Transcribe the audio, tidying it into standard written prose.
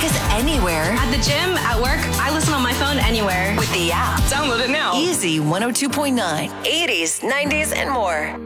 us anywhere. At the gym, at work, I listen on my phone anywhere. With the app. Download it now. Easy 102.9, 80s, 90s, and more.